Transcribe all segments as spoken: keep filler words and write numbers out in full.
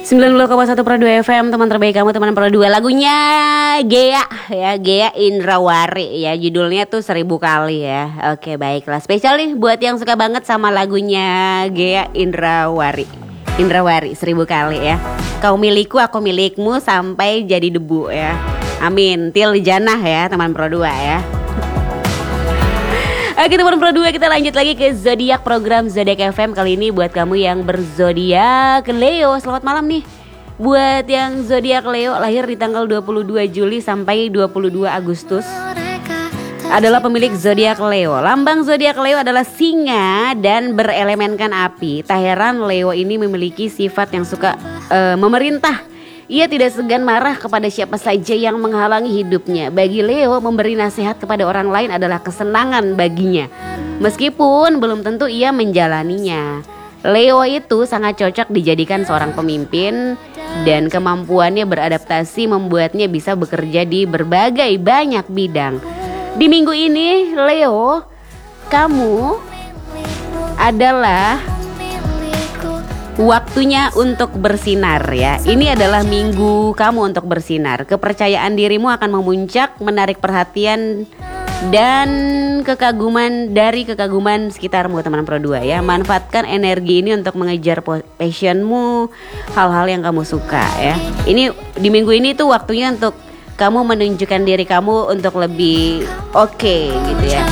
sembilan puluh koma satu Pro dua F M, teman terbaik kamu, teman Pro dua. Lagunya Gea ya, Gea Indrawari ya. Judulnya tuh seribu kali ya. Oke, baiklah. Spesial nih buat yang suka banget sama lagunya Gea Indrawari. Indrawari seribu kali ya. Kau milikku, aku milikmu sampai jadi debu ya. Amin. Til janah ya, teman Pro dua ya. Oke teman Pro dua, kita lanjut lagi ke zodiak program Zodiak F M. Kali ini buat kamu yang berzodiak Leo. Selamat malam nih buat yang zodiak Leo, lahir di tanggal dua puluh dua Juli sampai dua puluh dua Agustus, adalah pemilik zodiak Leo. Lambang zodiak Leo adalah singa dan berelemenkan api. Tak heran Leo ini memiliki sifat yang suka uh, memerintah. Ia tidak segan marah kepada siapa saja yang menghalangi hidupnya. Bagi Leo, memberi nasihat kepada orang lain adalah kesenangan baginya, meskipun belum tentu ia menjalaninya. Leo itu sangat cocok dijadikan seorang pemimpin, dan kemampuannya beradaptasi membuatnya bisa bekerja di berbagai banyak bidang. Di minggu ini, Leo, kamu adalah waktunya untuk bersinar ya. Ini adalah minggu kamu untuk bersinar. Kepercayaan dirimu akan memuncak, menarik perhatian dan kekaguman dari kekaguman sekitarmu, teman Pro dua ya. Manfaatkan energi ini untuk mengejar passionmu, hal-hal yang kamu suka ya. Ini di minggu ini tuh waktunya untuk kamu menunjukkan diri kamu untuk lebih oke okay, gitu ya.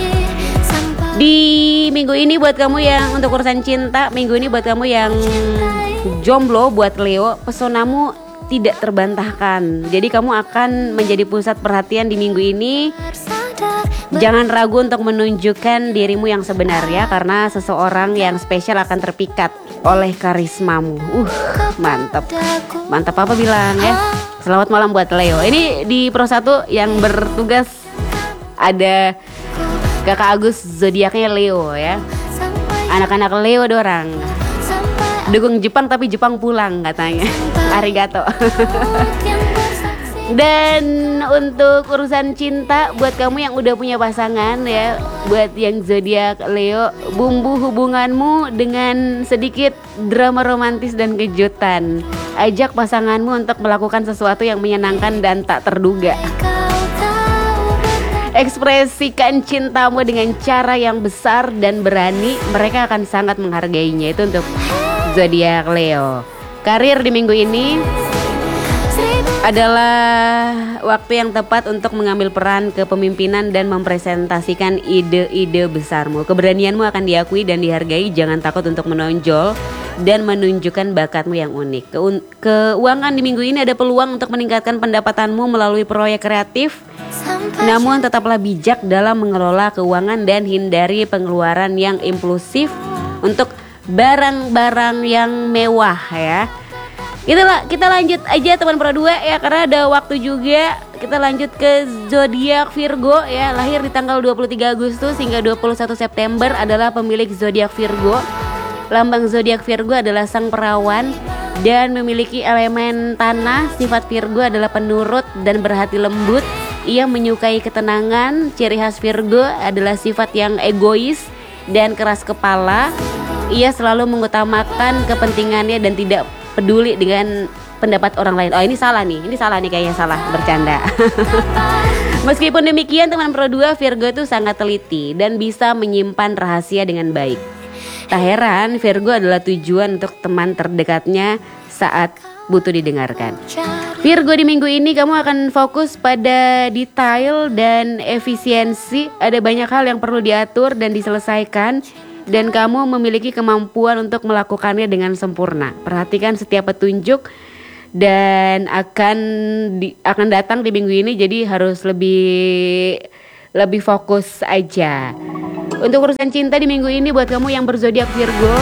Di minggu ini buat kamu yang untuk urusan cinta, minggu ini buat kamu yang jomblo, buat Leo, pesonamu tidak terbantahkan. Jadi kamu akan menjadi pusat perhatian di minggu ini. Jangan ragu untuk menunjukkan dirimu yang sebenarnya, karena seseorang yang spesial akan terpikat oleh karismamu. Uh, mantap. Mantap apa bilang ya. Selamat malam buat Leo. Ini di Pro satu yang bertugas ada Kakak Agus, zodiaknya Leo ya. Anak-anak Leo dorang dukung Jepang tapi Jepang pulang katanya. Arigato. Dan untuk urusan cinta, buat kamu yang udah punya pasangan ya, buat yang zodiak Leo, bumbu hubunganmu dengan sedikit drama romantis dan kejutan. Ajak pasanganmu untuk melakukan sesuatu yang menyenangkan dan tak terduga. Ekspresikan cintamu dengan cara yang besar dan berani. Mereka akan sangat menghargainya. Itu untuk zodiak Leo. Karir di minggu ini adalah waktu yang tepat untuk mengambil peran kepemimpinan dan mempresentasikan ide-ide besarmu. Keberanianmu akan diakui dan dihargai. Jangan takut untuk menonjol dan menunjukkan bakatmu yang unik. Ke- Keuangan di minggu ini ada peluang untuk meningkatkan pendapatanmu melalui proyek kreatif. Namun tetaplah bijak dalam mengelola keuangan dan hindari pengeluaran yang impulsif untuk barang-barang yang mewah ya. Kita kita lanjut aja teman Pro dua ya, karena ada waktu juga. Kita lanjut ke zodiak Virgo ya, lahir di tanggal dua puluh tiga Agustus hingga dua puluh satu September, adalah pemilik zodiak Virgo. Lambang zodiak Virgo adalah sang perawan dan memiliki elemen tanah. Sifat Virgo adalah penurut dan berhati lembut. Ia menyukai ketenangan. Ciri khas Virgo adalah sifat yang egois dan keras kepala. Ia selalu mengutamakan kepentingannya dan tidak peduli dengan pendapat orang lain. Oh ini salah nih, ini salah nih kayaknya, salah bercanda. Meskipun demikian teman Pro dua, Virgo itu sangat teliti dan bisa menyimpan rahasia dengan baik. Tak heran Virgo adalah tujuan untuk teman terdekatnya saat butuh didengarkan. Virgo, di minggu ini kamu akan fokus pada detail dan efisiensi. Ada banyak hal yang perlu diatur dan diselesaikan, dan kamu memiliki kemampuan untuk melakukannya dengan sempurna. Perhatikan setiap petunjuk dan akan di, akan datang di minggu ini, jadi harus lebih lebih fokus aja. Untuk urusan cinta di minggu ini buat kamu yang berzodiak Virgo,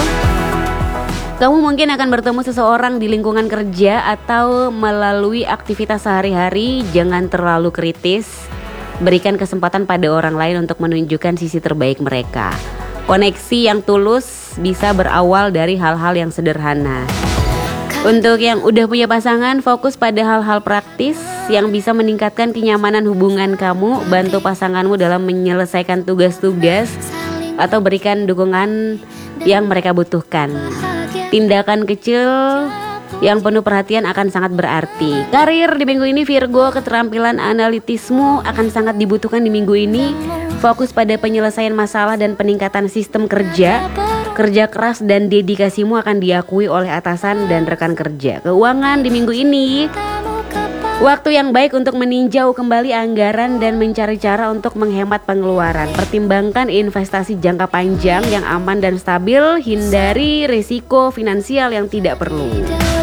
kamu mungkin akan bertemu seseorang di lingkungan kerja atau melalui aktivitas sehari-hari. Jangan terlalu kritis. Berikan kesempatan pada orang lain untuk menunjukkan sisi terbaik mereka. Koneksi yang tulus bisa berawal dari hal-hal yang sederhana. Untuk yang udah punya pasangan, fokus pada hal-hal praktis yang bisa meningkatkan kenyamanan hubungan kamu. Bantu pasanganmu dalam menyelesaikan tugas-tugas atau berikan dukungan yang mereka butuhkan. Tindakan kecil yang penuh perhatian akan sangat berarti. Karir di minggu ini Virgo, keterampilan analitismu akan sangat dibutuhkan di minggu ini. Fokus pada penyelesaian masalah dan peningkatan sistem kerja. Kerja keras dan dedikasimu akan diakui oleh atasan dan rekan kerja. Keuangan di minggu ini, waktu yang baik untuk meninjau kembali anggaran dan mencari cara untuk menghemat pengeluaran. Pertimbangkan investasi jangka panjang yang aman dan stabil. Hindari risiko finansial yang tidak perlu.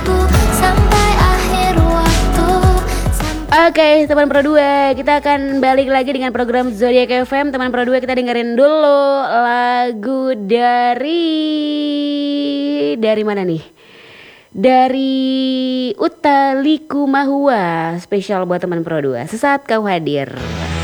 Oke, okay, teman Pro dua, kita akan balik lagi dengan program Zodiac F M. Teman Pro dua, kita dengerin dulu lagu dari dari mana nih? Dari Utha Likumahua, spesial buat teman Pro dua. Sesaat kau hadir.